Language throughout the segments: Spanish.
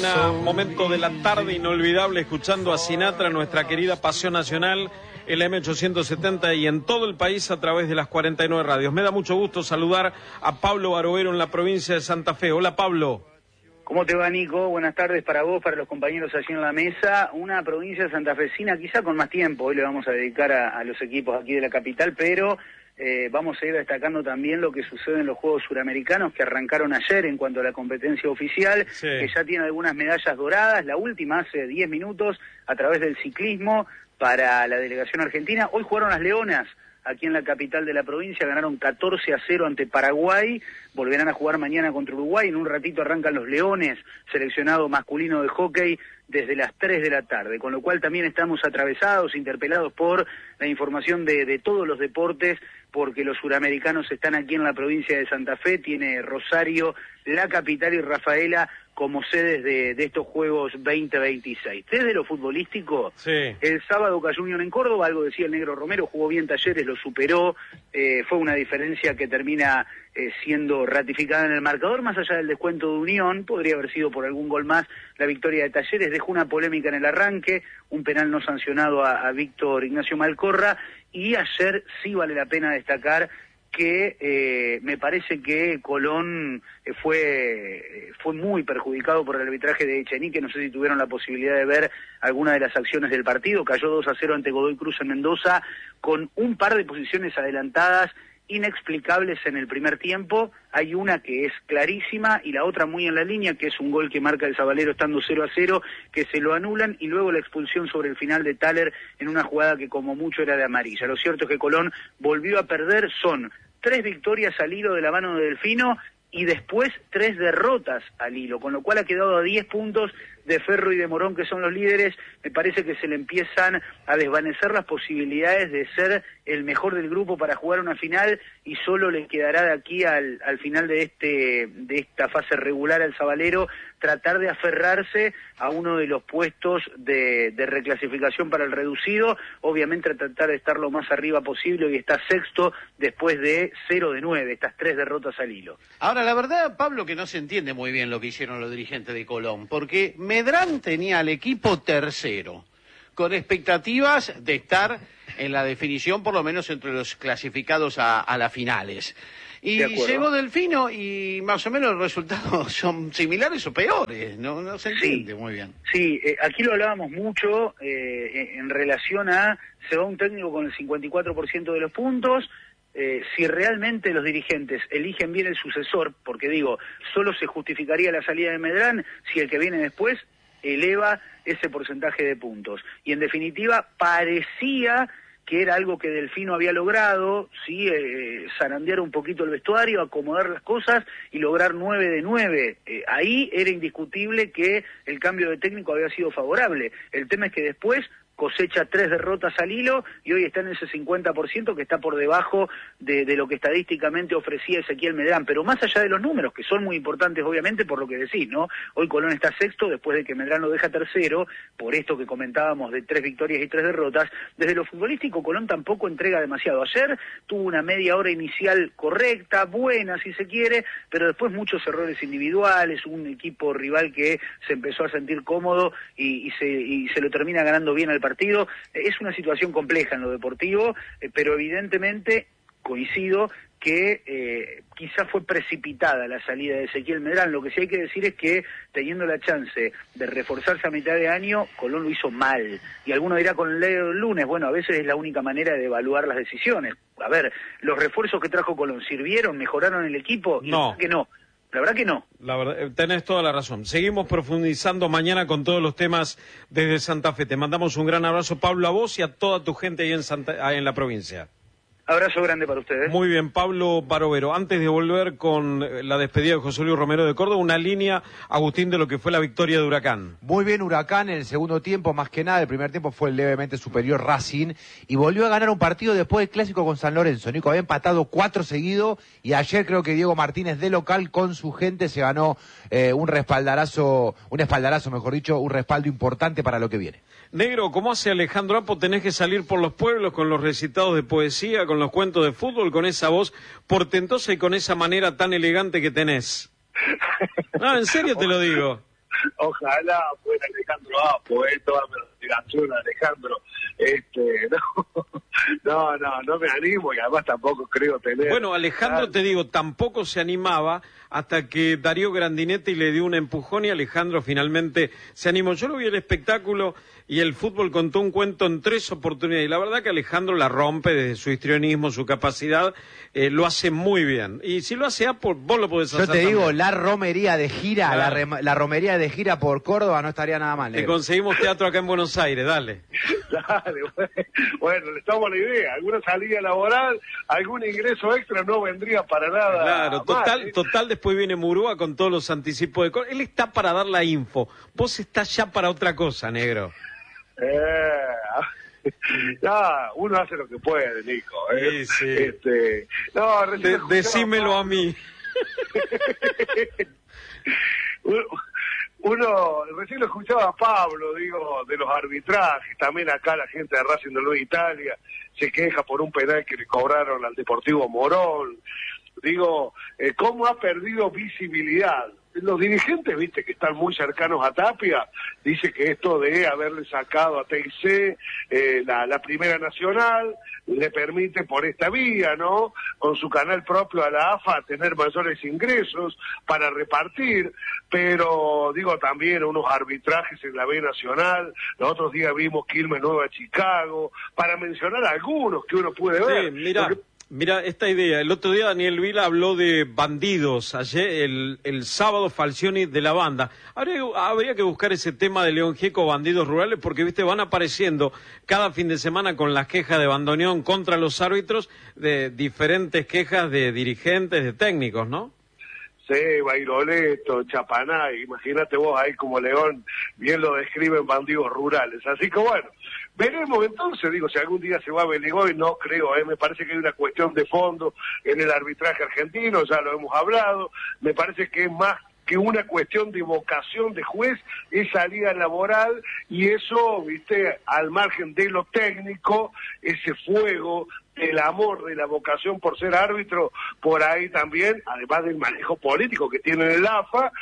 momento de la tarde inolvidable escuchando a Sinatra, nuestra querida pasión nacional, en la M870 y en todo el país a través de las 49 radios. Me da mucho gusto saludar a Pablo Barovero en la provincia de Santa Fe. Hola, Pablo. ¿Cómo te va, Nico? Buenas tardes para vos, para los compañeros allí en la mesa. Una provincia santafesina quizá con más tiempo. Hoy le vamos a dedicar a los equipos aquí de la capital, pero vamos a ir destacando también lo que sucede en los Juegos Suramericanos que arrancaron ayer en cuanto a la competencia oficial, sí, que ya tiene algunas medallas doradas. La última hace 10 minutos a través del ciclismo para la delegación argentina. Hoy jugaron las Leonas aquí en la capital de la provincia, ganaron 14-0 ante Paraguay, volverán a jugar mañana contra Uruguay, en un ratito arrancan los Leones, seleccionado masculino de hockey, desde las 3 de la tarde, con lo cual también estamos atravesados, interpelados por la información de todos los deportes, porque los suramericanos están aquí en la provincia de Santa Fe, tiene Rosario, la capital y Rafaela como sedes de estos Juegos 2026. Desde lo futbolístico, sí, el sábado cayó Unión en Córdoba, algo decía el Negro Romero, jugó bien Talleres, lo superó, fue una diferencia que termina siendo ratificada en el marcador, más allá del descuento de Unión, podría haber sido por algún gol más la victoria de Talleres, dejó una polémica en el arranque, un penal no sancionado a Víctor Ignacio Malcorra, y ayer sí vale la pena destacar que me parece que Colón fue muy perjudicado por el arbitraje de Echenique. No sé si tuvieron la posibilidad de ver alguna de las acciones del partido. Cayó 2-0 ante Godoy Cruz en Mendoza, con un par de posiciones adelantadas inexplicables en el primer tiempo. Hay una que es clarísima y la otra muy en la línea, que es un gol que marca el Sabalero estando 0-0, que se lo anulan, y luego la expulsión sobre el final de Thaler en una jugada que como mucho era de amarilla. Lo cierto es que Colón volvió a perder, son 3 victorias al hilo de la mano de Delfino y después 3 derrotas al hilo, con lo cual ha quedado a 10 puntos de Ferro y de Morón, que son los líderes. Me parece que se le empiezan a desvanecer las posibilidades de ser el mejor del grupo para jugar una final, y solo le quedará de aquí al final de esta fase regular al Sabalero tratar de aferrarse a uno de los puestos de reclasificación para el reducido, obviamente tratar de estar lo más arriba posible, y está sexto después de 0-9, estas 3 derrotas al hilo. Ahora, la verdad, Pablo, que no se entiende muy bien lo que hicieron los dirigentes de Colón, porque Medrán tenía al equipo tercero, con expectativas de estar en la definición, por lo menos entre los clasificados a las finales. Y llegó Delfino y más o menos los resultados son similares o peores, no se entiende muy bien. Sí, aquí lo hablábamos mucho en relación a, se va un técnico con el 54% de los puntos. Si realmente los dirigentes eligen bien el sucesor, porque digo, solo se justificaría la salida de Medrán si el que viene después eleva ese porcentaje de puntos. Y en definitiva parecía que era algo que Delfino había logrado, sí, zarandear un poquito el vestuario, acomodar las cosas y lograr 9 de 9. Ahí era indiscutible que el cambio de técnico había sido favorable. El tema es que después cosecha 3 derrotas al hilo y hoy está en ese 50% que está por debajo de lo que estadísticamente ofrecía Ezequiel Medrán. Pero más allá de los números, que son muy importantes obviamente por lo que decís, ¿no? Hoy Colón está sexto después de que Medrán lo deja tercero, por esto que comentábamos de 3 victorias y 3 derrotas. Desde lo futbolístico, Colón tampoco entrega demasiado. Ayer tuvo una media hora inicial correcta, buena si se quiere, pero después muchos errores individuales, un equipo rival que se empezó a sentir cómodo y se lo termina ganando bien al partido. Es una situación compleja en lo deportivo, pero evidentemente coincido que quizá fue precipitada la salida de Ezequiel Medrán. Lo que sí hay que decir es que, teniendo la chance de reforzarse a mitad de año, Colón lo hizo mal. Y alguno dirá con el dedo del lunes, bueno, a veces es la única manera de evaluar las decisiones. A ver, los refuerzos que trajo Colón, ¿sirvieron, mejoraron el equipo? No. Que no. La verdad que no. La verdad, tenés toda la razón. Seguimos profundizando mañana con todos los temas desde Santa Fe. Te mandamos un gran abrazo, Pablo, a vos y a toda tu gente ahí en la provincia. Abrazo grande para ustedes. Muy bien, Pablo Barovero. Antes de volver con la despedida de José Luis Romero de Córdoba, una línea, Agustín, de lo que fue la victoria de Huracán. Muy bien Huracán en el segundo tiempo, más que nada. El primer tiempo fue levemente superior Racing y volvió a ganar un partido después del clásico con San Lorenzo. Nico, había empatado 4 seguidos y ayer creo que Diego Martínez de local con su gente se ganó un espaldarazo, mejor dicho, un respaldo importante para lo que viene. Negro, ¿cómo hace Alejandro Apo? Tenés que salir por los pueblos con los recitados de poesía, con los cuentos de fútbol, con esa voz portentosa y con esa manera tan elegante que tenés. No, en serio te lo digo. Ojalá fuera Alejandro Apo, toda mi admiración a Alejandro. No me animo y además tampoco creo tener... Bueno, Alejandro, te digo, tampoco se animaba hasta que Darío Grandinetti le dio un empujón y Alejandro finalmente se animó. Yo lo vi el espectáculo y el fútbol contó un cuento en 3 oportunidades y la verdad que Alejandro la rompe desde su histrionismo, su capacidad, lo hace muy bien. Y si lo hace Apo, vos lo podés hacer. Yo te digo, también. la romería de gira, Claro. la romería de gira por Córdoba no estaría nada mal. Te conseguimos teatro acá en Buenos Aires, dale. Dale, bueno, le tomo la idea. Alguna salida laboral, algún ingreso extra no vendría para nada. Claro, total, después viene Murúa con todos los anticipos de... Él está para dar la info. Vos estás ya para otra cosa, negro. Ya, uno hace lo que puede, Nico. Sí. No, Decímelo a mí. Uno recién lo escuchaba a Pablo, digo, de los arbitrajes, también acá la gente de Racing de Nueva Italia se queja por un penal que le cobraron al Deportivo Morón. Digo, ¿cómo ha perdido visibilidad? Los dirigentes, viste, que están muy cercanos a Tapia, dice que esto de haberle sacado a TIC la Primera Nacional le permite por esta vía, ¿no? Con su canal propio a la AFA tener mayores ingresos para repartir, pero digo también unos arbitrajes en la B Nacional, los otros días vimos Quilmes Nueva Chicago, para mencionar algunos que uno puede ver. Sí, mira esta idea. El otro día Daniel Vila habló de bandidos. Ayer, el sábado, Falcioni de la banda. Habría que buscar ese tema de León Gieco, bandidos rurales, porque, viste, van apareciendo cada fin de semana con las quejas de bandoneón contra los árbitros, de diferentes quejas de dirigentes, de técnicos, ¿no? Sí, Bairoleto, Chapanay, imagínate vos ahí como León, bien lo describen bandidos rurales. Así que bueno, veremos entonces, digo, si algún día se va a Beligoy, no creo, me parece que hay una cuestión de fondo en el arbitraje argentino, ya lo hemos hablado, me parece que es más que una cuestión de vocación de juez, es salida laboral, y eso, viste, al margen de lo técnico, ese fuego, el amor de la vocación por ser árbitro, por ahí también, además del manejo político que tiene el AFA,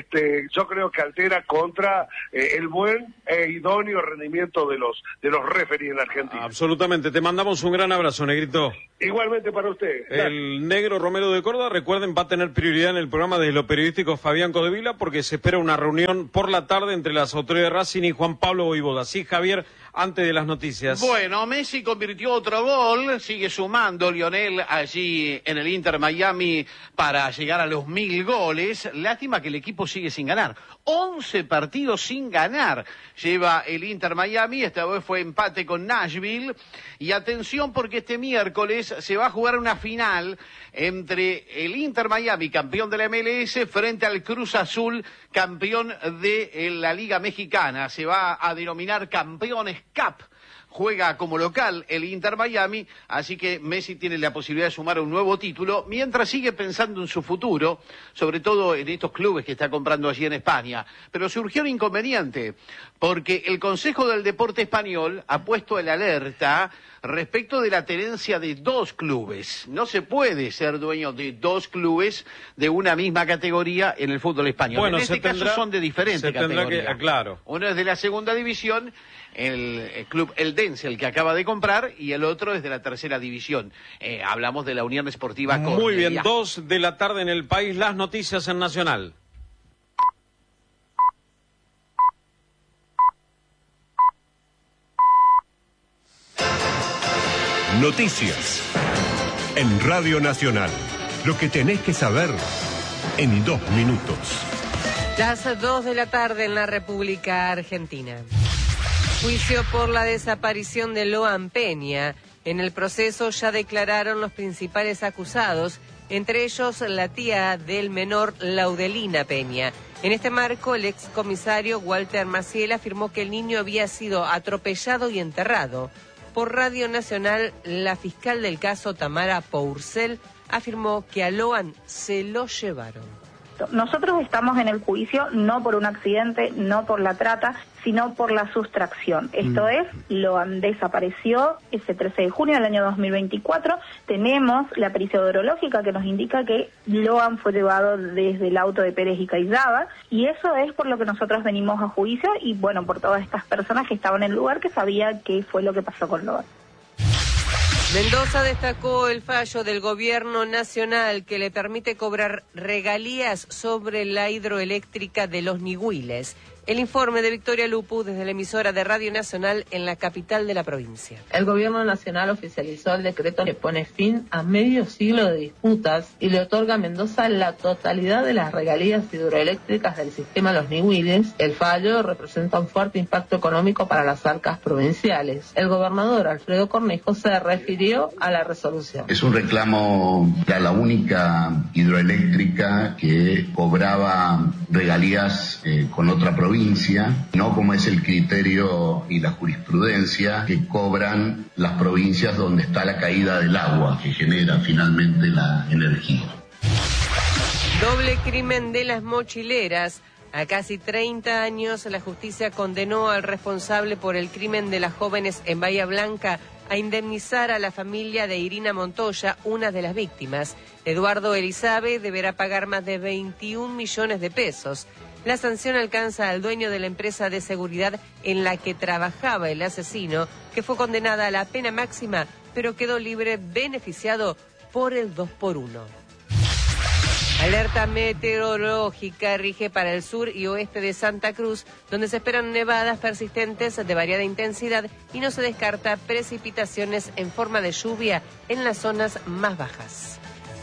yo creo que altera contra el buen e idóneo rendimiento de los referees en la Argentina. Absolutamente, te mandamos un gran abrazo, negrito. Igualmente para usted. El negro Romero de Córdoba, recuerden, va a tener prioridad en el programa desde lo periodístico Fabián Codevila, porque se espera una reunión por la tarde entre las autoridades de Racing y Juan Pablo Voivoda. Sí, Javier, antes de las noticias. Bueno, Messi convirtió otro gol, sigue sumando Lionel allí en el Inter Miami para llegar a los 1000 goles. Lástima que el equipo sigue sin ganar. 11 partidos sin ganar lleva el Inter Miami, esta vez fue empate con Nashville. Y atención porque este miércoles se va a jugar una final entre el Inter Miami, campeón de la MLS, frente al Cruz Azul, campeón de la Liga Mexicana. Se va a denominar Campeones Cup. Juega como local el Inter Miami, así que Messi tiene la posibilidad de sumar un nuevo título, mientras sigue pensando en su futuro, sobre todo en estos clubes que está comprando allí en España. Pero surgió un inconveniente, porque el Consejo del Deporte Español ha puesto el alerta respecto de la tenencia de 2 clubes. No se puede ser dueño de 2 clubes de una misma categoría en el fútbol español. Bueno, en este caso son de diferente categoría. Claro. Uno es de la segunda división, el club Eldense, el que acaba de comprar, y el otro es de la tercera división. Hablamos de la Unión Esportiva Cornellá. Muy bien, 2 de la tarde en el país, las noticias en Nacional. Noticias en Radio Nacional. Lo que tenés que saber en 2 minutos. Las 2 de la tarde en la República Argentina. Juicio por la desaparición de Loan Peña. En el proceso ya declararon los principales acusados, entre ellos la tía del menor Laudelina Peña. En este marco, el excomisario Walter Maciel afirmó que el niño había sido atropellado y enterrado. Por Radio Nacional, la fiscal del caso, Tamara Pourcel, afirmó que a Loan se lo llevaron. eso. Nosotros estamos en el juicio no por un accidente, no por la trata, sino por la sustracción. Esto es, Loan desapareció ese 13 de junio del año 2024. Tenemos la pericia odorológica que nos indica que Loan fue llevado desde el auto de Pérez y Caizzaba, y eso es por lo que nosotros venimos a juicio y bueno, por todas estas personas que estaban en el lugar que sabían qué fue lo que pasó con Loan. Mendoza destacó el fallo del gobierno nacional que le permite cobrar regalías sobre la hidroeléctrica de Los Ñigüiles. El informe de Victoria Lupu desde la emisora de Radio Nacional en la capital de la provincia. El gobierno nacional oficializó el decreto que pone fin a medio siglo de disputas y le otorga a Mendoza la totalidad de las regalías hidroeléctricas del sistema Los Ñigüiles. El fallo representa un fuerte impacto económico para las arcas provinciales. El gobernador Alfredo Cornejo se refirió a la resolución. Es un reclamo a la única hidroeléctrica que cobraba regalías con otra provincia, no como es el criterio y la jurisprudencia que cobran las provincias donde está la caída del agua que genera finalmente la energía. Doble crimen de las mochileras. A casi 30 años, la justicia condenó al responsable por el crimen de las jóvenes en Bahía Blanca a indemnizar a la familia de Irina Montoya, una de las víctimas. Eduardo Elizabe deberá pagar más de 21 millones de pesos. La sanción alcanza al dueño de la empresa de seguridad en la que trabajaba el asesino, que fue condenada a la pena máxima, pero quedó libre beneficiado por el 2x1. Alerta meteorológica rige para el sur y oeste de Santa Cruz, donde se esperan nevadas persistentes de variada intensidad y no se descarta precipitaciones en forma de lluvia en las zonas más bajas.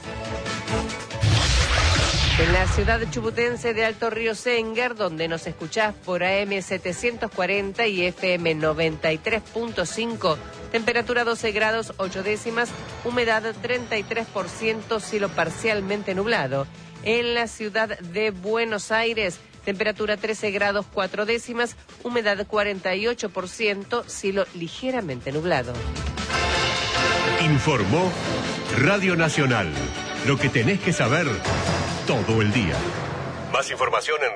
En la ciudad chubutense de Alto Río Senguer, donde nos escuchás por AM 740 y FM 93.5, temperatura 12 grados 8 décimas, humedad 33%, cielo parcialmente nublado. En la ciudad de Buenos Aires, temperatura 13 grados 4 décimas, humedad 48%, cielo ligeramente nublado. Informó Radio Nacional. Lo que tenés que saber todo el día. Más información en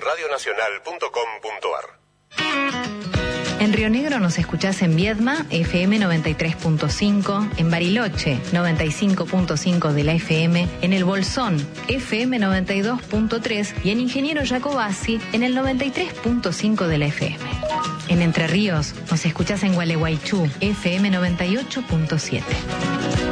radionacional.com.ar. En Río Negro nos escuchás en Viedma, FM 93.5, en Bariloche, 95.5 de la FM, en El Bolsón, FM 92.3 y en Ingeniero Jacobasi, en el 93.5 de la FM. En Entre Ríos nos escuchás en Gualeguaychú, FM 98.7.